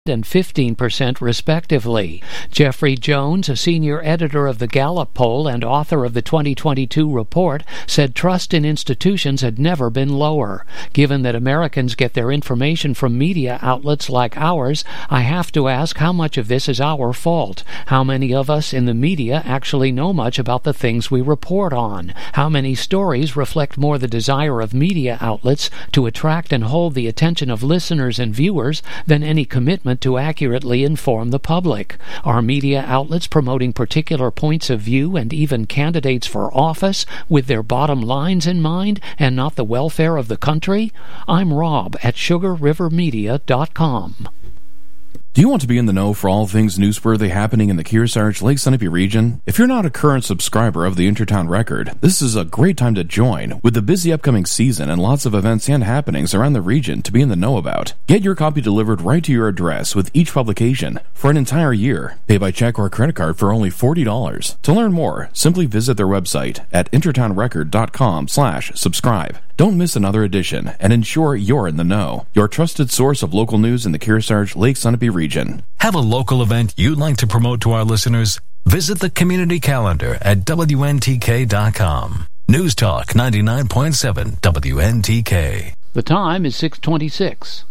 and 15% respectively. Jeffrey Jones, a senior editor of the Gallup poll and author of the 2022 report, said trust in institutions had never been lower. Given that Americans get their information from media outlets like ours, I have to ask how much of this is our fault. How many of us in the media actually know much about the things we report on? How many stories reflect more the desire of media outlets to attract and hold the attention of listeners and viewers than any commitment to accurately inform the public? Are media outlets promoting particular points of view and even candidates for office with their bottom lines in mind and not the welfare of the country? I'm Rob at SugarRiverMedia.com. Do you want to be in the know for all things newsworthy happening in the Kearsarge, Lake Sunapee region? If you're not a current subscriber of the Intertown Record, this is a great time to join with the busy upcoming season and lots of events and happenings around the region to be in the know about. Get your copy delivered right to your address with each publication for an entire year. Pay by check or credit card for only $40. To learn more, simply visit their website at intertownrecord.com/subscribe. Don't miss another edition and ensure you're in the know. Your trusted source of local news in the Kearsarge, Lake Sunapee region. Have a local event you'd like to promote to our listeners? Visit the community calendar at WNTK.com. News Talk 99.7 WNTK. The time is 6:26.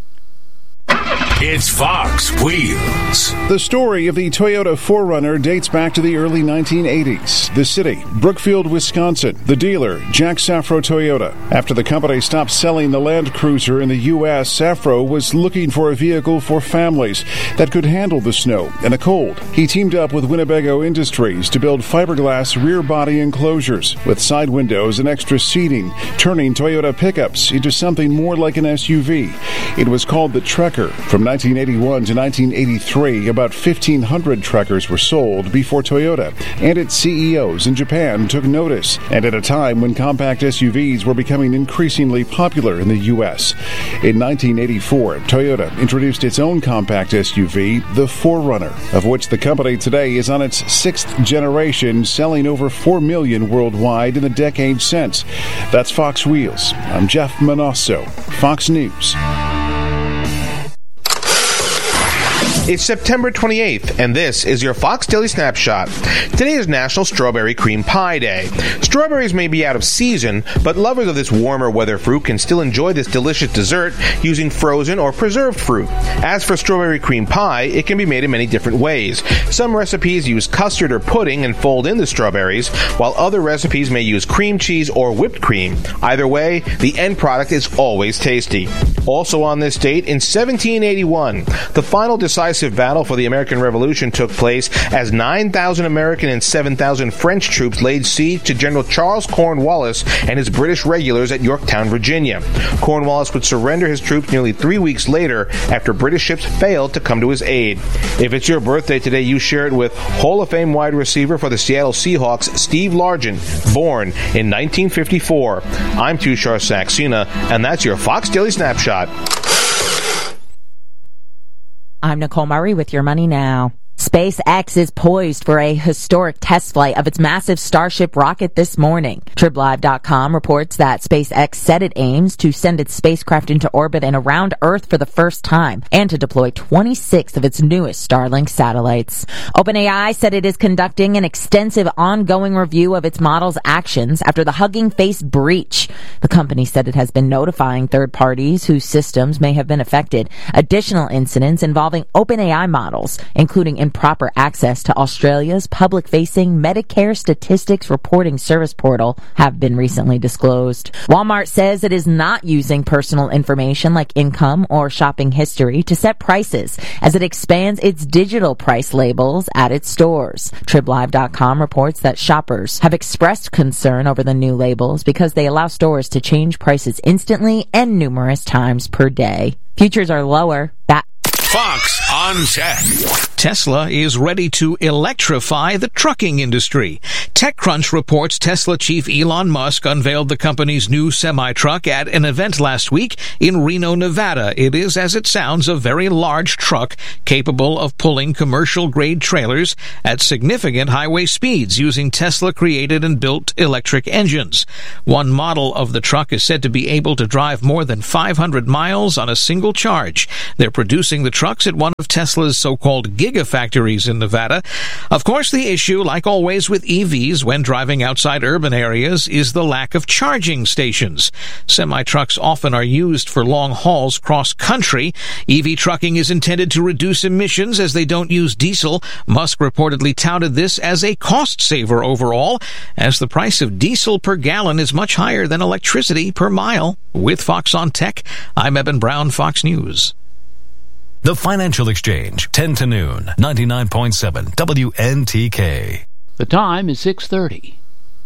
It's Fox Wheels. The story of the Toyota 4Runner dates back to the early 1980s. The city, Brookfield, Wisconsin. The dealer, Jack Safro Toyota. After the company stopped selling the Land Cruiser in the U.S., Safro was looking for a vehicle for families that could handle the snow and the cold. He teamed up with Winnebago Industries to build fiberglass rear body enclosures with side windows and extra seating, turning Toyota pickups into something more like an SUV. It was called the Trekker. From 1981 to 1983, about 1,500 Trekkers were sold before Toyota and its CEOs in Japan took notice, and at a time when compact SUVs were becoming increasingly popular in the U.S. In 1984, Toyota introduced its own compact SUV, the 4Runner, of which the company today is on its 6th generation, selling over 4 million worldwide in the decade since. That's Fox Wheels. I'm Jeff Manosso, Fox News. It's September 28th, and this is your Fox Daily Snapshot. Today is National Strawberry Cream Pie Day. Strawberries may be out of season, but lovers of this warmer weather fruit can still enjoy this delicious dessert using frozen or preserved fruit. As for strawberry cream pie, it can be made in many different ways. Some recipes use custard or pudding and fold in the strawberries, while other recipes may use cream cheese or whipped cream. Either way, the end product is always tasty. Also on this date, in 1781, the final decisive battle for the American Revolution took place as 9,000 American and 7,000 French troops laid siege to General Charles Cornwallis and his British regulars at Yorktown, Virginia. Cornwallis would surrender his troops nearly 3 weeks later after British ships failed to come to his aid. If it's your birthday today, you share it with Hall of Fame wide receiver for the Seattle Seahawks, Steve Largent, born in 1954. I'm Tushar Saxena, and that's your Fox Daily Snapshot. I'm Nicole Murray with your money now. SpaceX is poised for a historic test flight of its massive Starship rocket this morning. TribLive.com reports that SpaceX said it aims to send its spacecraft into orbit and around Earth for the first time and to deploy 26 of its newest Starlink satellites. OpenAI said it is conducting an extensive ongoing review of its model's actions after the Hugging Face breach. The company said it has been notifying third parties whose systems may have been affected. Additional incidents involving OpenAI models, including improper access to Australia's public-facing Medicare Statistics Reporting Service portal, have been recently disclosed. Walmart says it is not using personal information like income or shopping history to set prices as it expands its digital price labels at its stores. TribLive.com reports that shoppers have expressed concern over the new labels because they allow stores to change prices instantly and numerous times per day. Futures are lower. Fox on Tech. Tesla is ready to electrify the trucking industry. TechCrunch reports Tesla chief Elon Musk unveiled the company's new semi-truck at an event last week in Reno, Nevada. It is, as it sounds, a very large truck capable of pulling commercial-grade trailers at significant highway speeds using Tesla-created and built electric engines. One model of the truck is said to be able to drive more than 500 miles on a single charge. They're producing the truck semi-trucks at one of Tesla's so-called gigafactories in Nevada. Of course, the issue, like always with EVs when driving outside urban areas, is the lack of charging stations. Semi-trucks often are used for long hauls cross-country. EV trucking is intended to reduce emissions as they don't use diesel. Musk reportedly touted this as a cost saver overall, as the price of diesel per gallon is much higher than electricity per mile. With Fox on Tech, I'm Eben Brown, Fox News. The Financial Exchange, 10 to noon, 99.7 WNTK. The time is 6:30.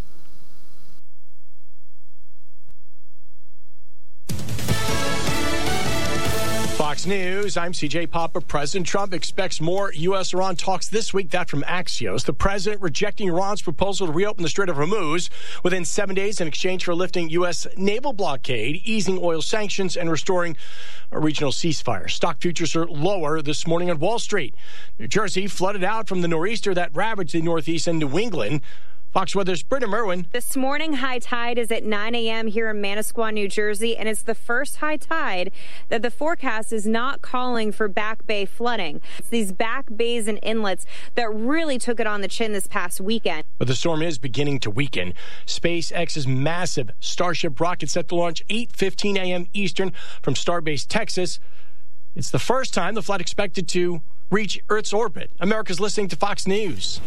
Fox News, I'm CJ Papa. President Trump expects more U.S.-Iran talks this week. That from Axios. The president rejecting Iran's proposal to reopen the Strait of Hormuz within 7 days in exchange for lifting U.S. naval blockade, easing oil sanctions, and restoring a regional ceasefire. Stock futures are lower this morning on Wall Street. New Jersey flooded out from the nor'easter that ravaged the Northeast and New England. Fox Weather's Britta Merwin. This morning, high tide is at 9 a.m. here in Manasquan, New Jersey, and it's the first high tide that the forecast is not calling for back bay flooding. It's these back bays and inlets that really took it on the chin this past weekend. But the storm is beginning to weaken. SpaceX's massive Starship rocket set to launch 8:15 a.m. Eastern from Starbase, Texas. It's the first time the flight expected to reach Earth's orbit. America's listening to Fox News.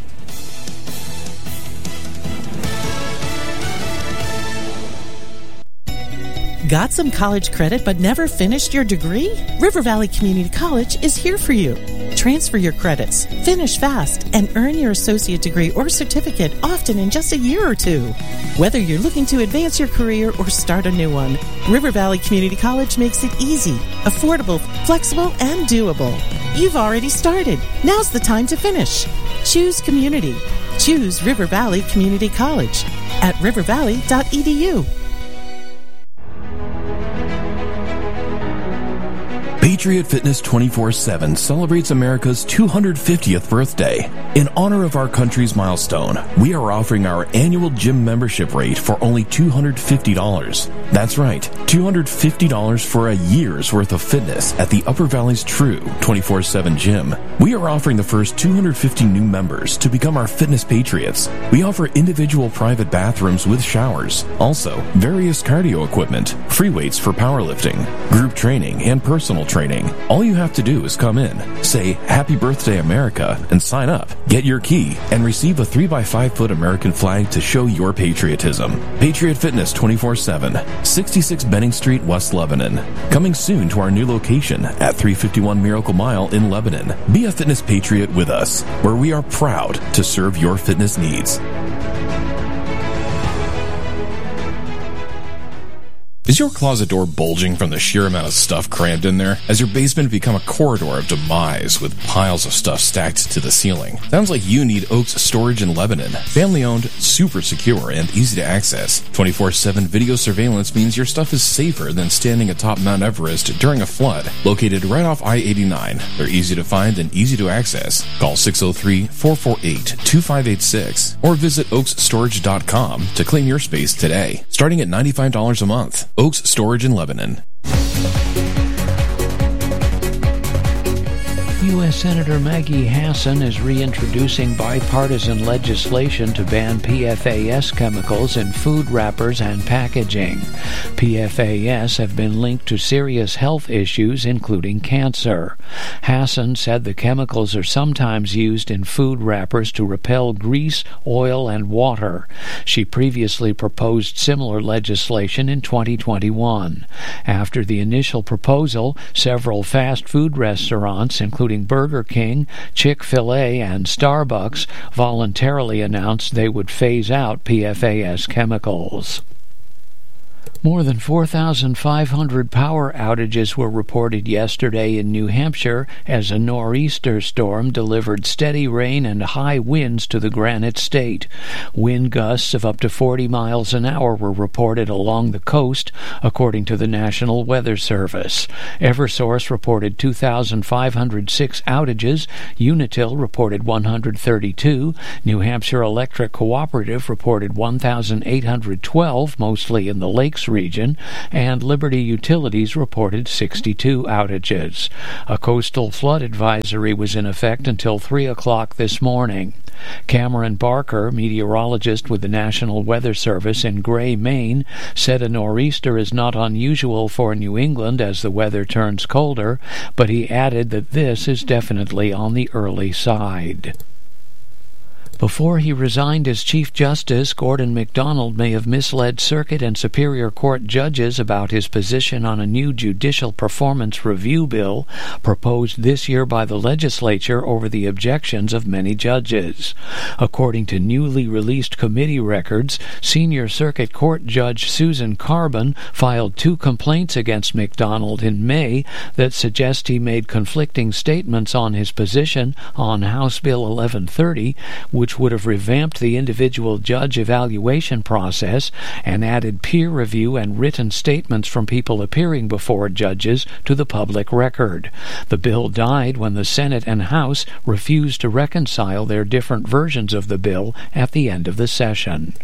Got some college credit but never finished your degree? River Valley Community College is here for you. Transfer your credits, finish fast, and earn your associate degree or certificate often in just a year or two. Whether you're looking to advance your career or start a new one, River Valley Community College makes it easy, affordable, flexible, and doable. You've already started. Now's the time to finish. Choose community. Choose River Valley Community College at rivervalley.edu. Patriot Fitness 24/7 celebrates America's 250th birthday. In honor of our country's milestone, we are offering our annual gym membership rate for only $250. That's right, $250 for a year's worth of fitness at the Upper Valley's true 24/7 gym. We are offering the first 250 new members to become our fitness patriots. We offer individual private bathrooms with showers, also various cardio equipment, free weights for powerlifting, group training, and personal training. All you have to do is come in, say Happy Birthday America, and sign up. Get your key and receive a 3x5 foot American flag to show your patriotism. Patriot Fitness 24/7, 66 Benning Street, West Lebanon. Coming soon to our new location at 351 Miracle Mile in Lebanon. Be a fitness patriot with us, where we are proud to serve your fitness needs. Is your closet door bulging from the sheer amount of stuff crammed in there? Has your basement become a corridor of demise with piles of stuff stacked to the ceiling? Sounds like you need Oaks Storage in Lebanon. Family owned, super secure, and easy to access. 24/7 video surveillance means your stuff is safer than standing atop Mount Everest during a flood. Located right off I-89, they're easy to find and easy to access. Call 603-448-2586 or visit oaksstorage.com to claim your space today, starting at $95 a month. Oaks Storage in Lebanon. U.S. Senator Maggie Hassan is reintroducing bipartisan legislation to ban PFAS chemicals in food wrappers and packaging. PFAS have been linked to serious health issues, including cancer. Hassan said the chemicals are sometimes used in food wrappers to repel grease, oil, and water. She previously proposed similar legislation in 2021. After the initial proposal, several fast food restaurants, including Burger King, Chick-fil-A, and Starbucks, voluntarily announced they would phase out PFAS chemicals. More than 4,500 power outages were reported yesterday in New Hampshire as a nor'easter storm delivered steady rain and high winds to the Granite State. Wind gusts of up to 40 miles an hour were reported along the coast, according to the National Weather Service. Eversource reported 2,506 outages. Unitil reported 132. New Hampshire Electric Cooperative reported 1,812, mostly in the Lakes region, and Liberty Utilities reported 62 outages. A coastal flood advisory was in effect until 3 o'clock this morning. Cameron Barker, meteorologist with the National Weather Service in Gray, Maine, said a nor'easter is not unusual for New England as the weather turns colder, but he added that this is definitely on the early side. Before he resigned as Chief Justice, Gordon MacDonald may have misled Circuit and Superior Court judges about his position on a new judicial performance review bill proposed this year by the legislature over the objections of many judges. According to newly released committee records, Senior Circuit Court Judge Susan Carbon filed 2 complaints against MacDonald in May that suggest he made conflicting statements on his position on House Bill 1130, which would have revamped the individual judge evaluation process and added peer review and written statements from people appearing before judges to the public record. The bill died when the Senate and House refused to reconcile their different versions of the bill at the end of the session.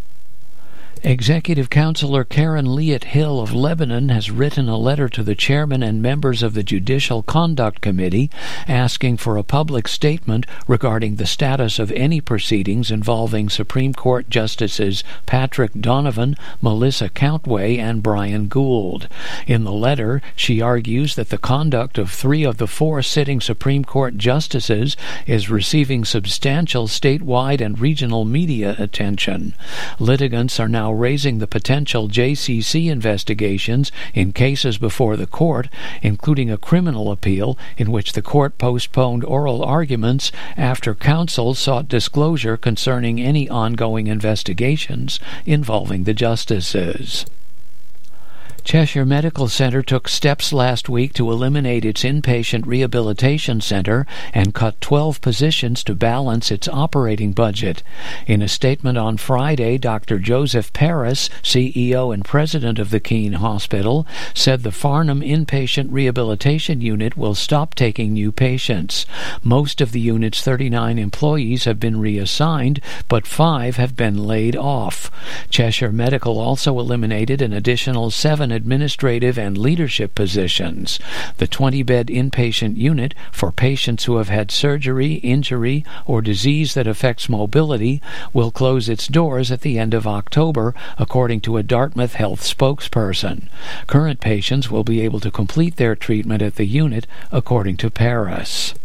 Executive Counselor Karen Liat Hill of Lebanon has written a letter to the chairman and members of the Judicial Conduct Committee asking for a public statement regarding the status of any proceedings involving Supreme Court Justices Patrick Donovan, Melissa Countway, and Brian Gould. In the letter, she argues that the conduct of 3 of the 4 sitting Supreme Court justices is receiving substantial statewide and regional media attention. Litigants are now raising the potential JCC investigations in cases before the court, including a criminal appeal in which the court postponed oral arguments after counsel sought disclosure concerning any ongoing investigations involving the justices. Cheshire Medical Center took steps last week to eliminate its inpatient rehabilitation center and cut 12 positions to balance its operating budget. In a statement on Friday, Dr. Joseph Paris, CEO and president of the Keene Hospital, said the Farnham Inpatient Rehabilitation Unit will stop taking new patients. Most of the unit's 39 employees have been reassigned, but 5 have been laid off. Cheshire Medical also eliminated an additional 7 administrative and leadership positions. The 20-bed inpatient unit for patients who have had surgery, injury, or disease that affects mobility will close its doors at the end of October, according to a Dartmouth Health spokesperson. Current patients will be able to complete their treatment at the unit, according to Paris.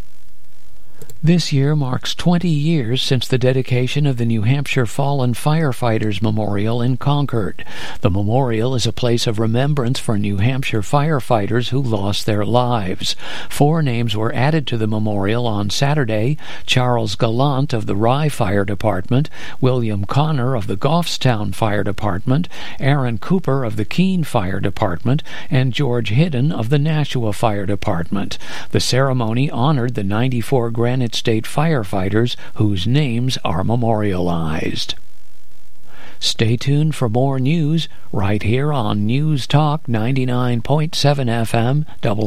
This year marks 20 years since the dedication of the New Hampshire Fallen Firefighters Memorial in Concord. The memorial is a place of remembrance for New Hampshire firefighters who lost their lives. 4 names were added to the memorial on Saturday: Charles Gallant of the Rye Fire Department, William Connor of the Goffstown Fire Department, Aaron Cooper of the Keene Fire Department, and George Hidden of the Nashua Fire Department. The ceremony honored the 94 Granite State firefighters whose names are memorialized. Stay tuned for more news right here on News Talk 99.7 FM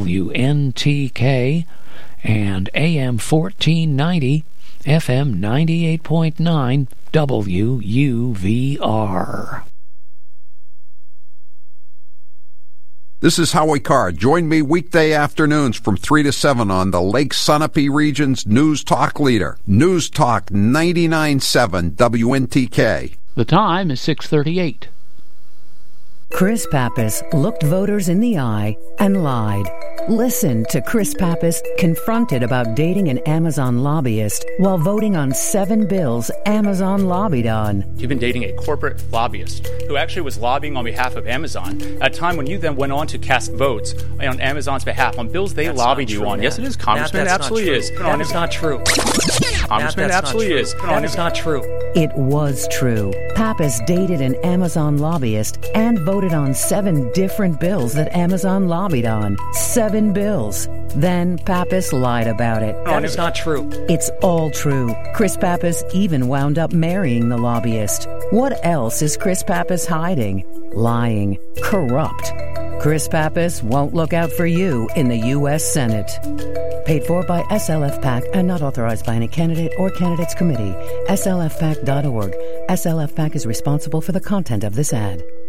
WNTK and AM 1490 FM 98.9 WUVR. This is Howie Carr. Join me weekday afternoons from 3 to 7 on the Lake Sunapee region's News Talk leader, News Talk 99.7 WNTK. The time is 6:38. Chris Pappas looked voters in the eye and lied. Listen to Chris Pappas confronted about dating an Amazon lobbyist while voting on 7 bills Amazon lobbied on. You've been dating a corporate lobbyist who actually was lobbying on behalf of Amazon at a time when you then went on to cast votes on Amazon's behalf on bills they lobbied you on. Yes, it is, Congressman. Absolutely is. That is not true. Congressman, absolutely is. That is not true. It was true. Pappas dated an Amazon lobbyist and voted on 7 different bills that Amazon lobbied on. 7 bills. Then Pappas lied about it. That is not true. It's all true. Chris Pappas even wound up marrying the lobbyist. What else is Chris Pappas hiding? Lying. Corrupt. Chris Pappas won't look out for you in the U.S. Senate. Paid for by SLF PAC and not authorized by any candidate or candidates committee. SLFPAC.org. SLF PAC is responsible for the content of this ad.